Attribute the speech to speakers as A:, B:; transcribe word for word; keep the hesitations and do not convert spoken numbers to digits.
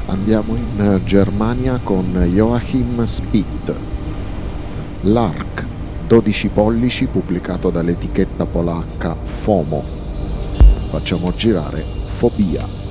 A: Andiamo in Germania con Joachim Spitt, Lark, dodici pollici, pubblicato dall'etichetta polacca FOMO. Facciamo girare Fobia.